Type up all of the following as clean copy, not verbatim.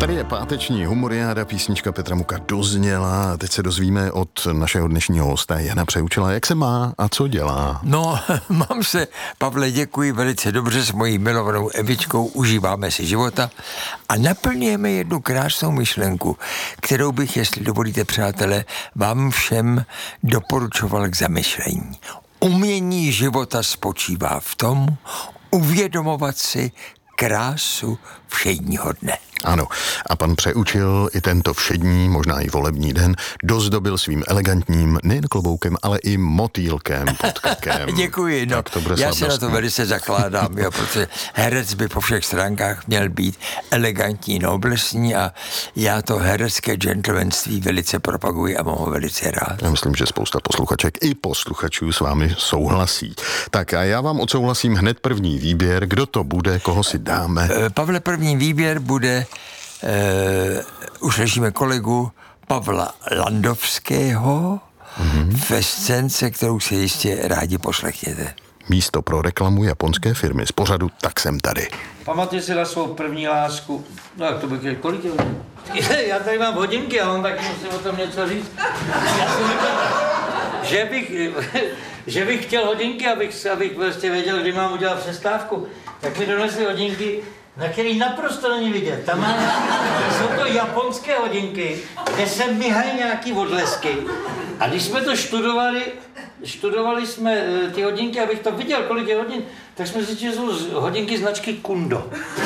Tady je páteční humoriáda, písnička Petra Muka dozněla. Teď se dozvíme od našeho dnešního hosta Jana Přeučila, jak se má a co dělá. No, mám se, Pavle, děkuji velice dobře s mojí milovanou Evičkou, užíváme si života a naplňujeme jednu krásnou myšlenku, kterou bych, jestli dovolíte, přátelé, vám všem doporučoval k zamyšlení. Umění života spočívá v tom, uvědomovat si krásu všedního dne. Ano, a pan Přeučil i tento všední, možná i volební den dozdobil svým elegantním nejen kloboukem, ale i motýlkem pod krkem. Děkuji, no, já se na to velice zakládám, jo, protože herec by po všech stránkách měl být elegantní, noblesní a já to herecké gentlemanství velice propaguji a mám ho velice rád. Já myslím, že spousta posluchaček i posluchačů s vámi souhlasí. Tak a já vám odsouhlasím hned první výběr, kdo to bude, koho si dáme. Pavle, první výběr bude už ležíme kolegu Pavla Landovského ve scénce, kterou si jistě rádi poslechněte. Místo pro reklamu japonské firmy z pořadu Tak jsem tady. Pamatuji si na svou první lásku. No jak to bych, kolik je? Já tady mám hodinky a on taky musím o tom něco říct. Já jsem říkal, že bych chtěl hodinky, abych prostě věděl, kdy mám udělat přestávku. Tak mi donesli hodinky, na který naprosto není vidět. Tam jsou to japonské hodinky, kde se myhají nějaký odlesky. A když jsme to študovali jsme ty hodinky, abych to viděl, kolik je hodin, tak jsme zjistili, že jsou hodinky značky Kundo.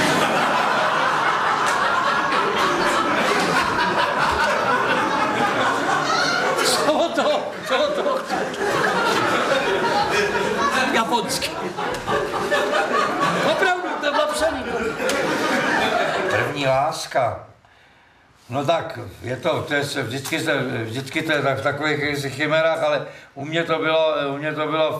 Co to? Japonsky. Opravdu, to bylo napsaný. První láska. No tak, vždycky to je v takových chimerách, ale u mě to bylo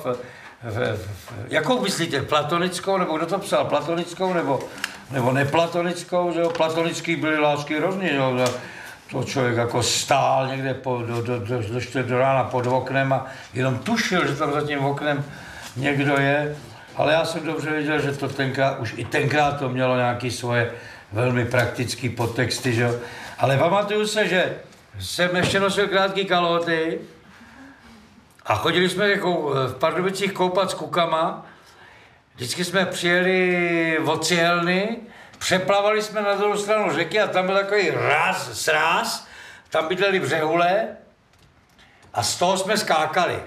jakou myslíte, platonickou, nebo kdo to psal, platonickou, nebo neplatonickou, že jo, platonický byly lásky hrozný, jo, to člověk jako stál někde do rána pod oknem a jenom tušil, že tam za tím oknem někdo je, ale já jsem dobře věděl, že to tenkrát to mělo nějaké svoje velmi praktické podtexty, že jo. Ale pamatuju se, že jsem ještě nosil krátký kalhoty a chodili jsme jako v Pardubicích koupat s kukama. Vždycky jsme přijeli od Cihelny, přeplavali jsme na druhou stranu řeky a tam byl takový sráz, tam bydleli břehule a z toho jsme skákali.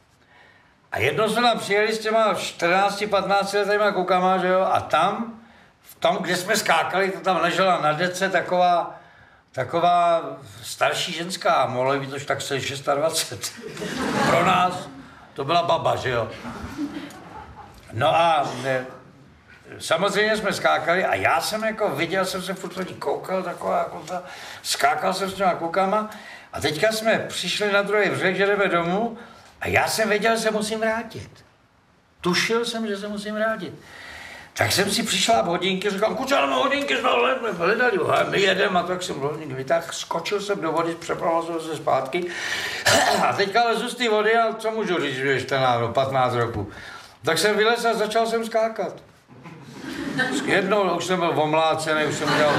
A jednou jsme tam přijeli s těma 14-15 letýma kukama, že jo, a tam, kde jsme skákali, to tam ležela na dece taková starší ženská, mohlo být už tak 26. Pro nás to byla baba, že jo. No a samozřejmě jsme skákali a já jsem jako viděl, jsem se furt ní koukal, skákal jsem s těma kukama a teďka jsme přišli na druhý břeh, že jdeme domů a já jsem věděl, že se musím vrátit. Tušil jsem, že se musím vrátit. Tak jsem si přišla hodinky, říkám, kuča, máme hodinky, jsme hledali, my jedeme, a tak jsem hodinky vytáhl, skočil jsem do vody, přepravil jsem se zpátky a teďka lezu z té vody a co můžu říct, že 15 roku. Tak jsem vylez a začal jsem skákat. Jednou už jsem byl omlácený, už jsem dělal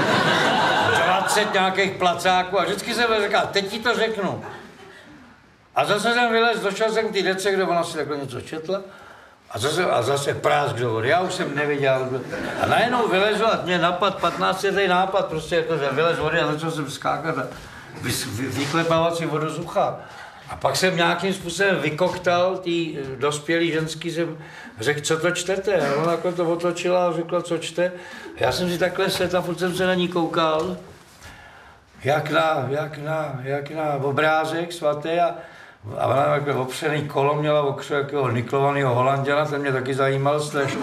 20 nějakých placáků a vždycky jsem říkal, teď ti to řeknu. A zase jsem vylez, došel jsem k té dece, kde ona si takhle něco četla. A zase prásk do vody. Já už jsem neviděl. A najednou vylezu a mě napad 15letý nápad, prostě jako že vylez vody a začal jsem skákat a vyklepávat si vodu z ucha. A pak jsem nějakým způsobem vykoktal tý dospělý ženský, jsem řekl, co to čtete? A ona jako to otočila a řekla, co čte. A já jsem si takhle sedl a furt jsem se na ní koukal, jak na obrázek svatý a ona takhle opřený kolo měla okřu jakého niklovaného Holanděna, ten mě taky zajímal strašně.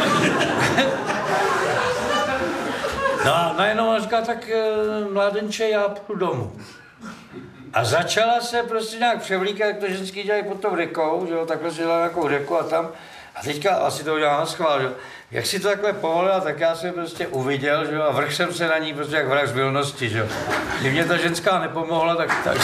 No a najednou ona říká, tak mládenče, já půjdu domů. A začala se prostě nějak převlíkat, jak to ženský dělají pod tou řekou, že jo, takhle si dělala nějakou řeku a tam. A teďka asi to udělala na schvál, že jo. Jak si to takhle povolila, tak já jsem prostě uviděl, že jo, a vrhl jsem se na ní prostě jak vrah z vilnosti, že jo. Když mě ta ženská nepomohla, tak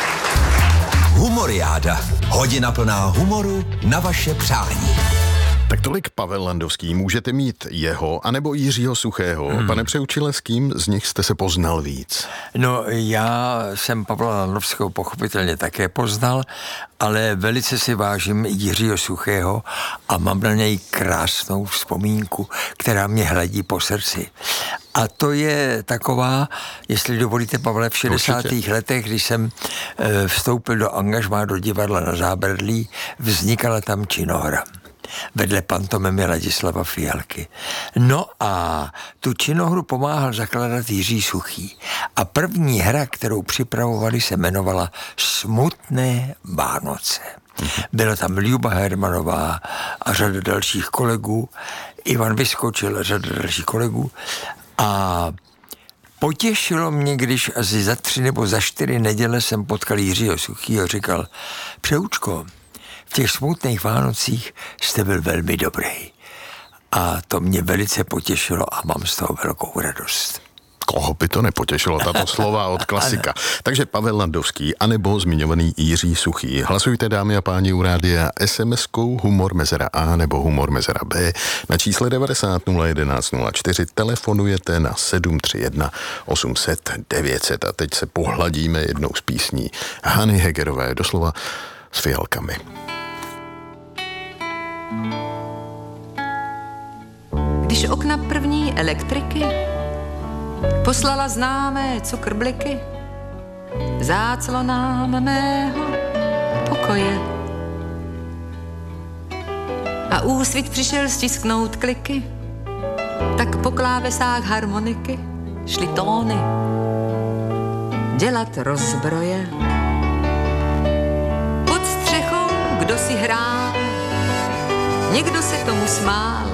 Humoriáda. Hodina plná humoru na vaše přání. Tak tolik Pavel Landovský. Můžete mít jeho, anebo Jiřího Suchého. Pane Přeučile, s kým z nich jste se poznal víc? No, já jsem Pavla Landovského pochopitelně také poznal, ale velice si vážím Jiřího Suchého a mám na něj krásnou vzpomínku, která mě hladí po srdci. A to je taková, jestli dovolíte, Pavle, v 60. letech, když jsem vstoupil do angažmá do divadla na Zábradlí, vznikala tam činohra vedle pantomimy Ladislava Fialky. No a tu činohru pomáhal zakládat Jiří Suchý. A první hra, kterou připravovali, se jmenovala Smutné Vánoce. Byla tam Ljuba Hermanová a řada dalších kolegů, Ivan Vyskočil a řada dalších kolegů. A potěšilo mě, když asi za 3 nebo za 4 neděle jsem potkal Jiřího Suchýho a říkal: Přeučko, v těch smutných Vánocích jste byl velmi dobrý. A to mě velice potěšilo a mám z toho velkou radost. Koho by to nepotěšilo, tato slova od klasika. Takže Pavel Landovský, anebo zmiňovaný Jiří Suchý. Hlasujte, dámy a páni, u rádia SMS-kou Humor Mezera A nebo Humor Mezera B na čísle 90 011 04. Telefonujete na 731 800 900. A teď se pohladíme jednou z písní Hany Hegerové, doslova s fialkami. Když okna první elektriky poslala známé cukrbliky záclonám mého pokoje a úsvit přišel stisknout kliky, tak po klávesách harmoniky šly tóny dělat rozbroje. Pod střechou kdo si hrál, někdo se tomu smál,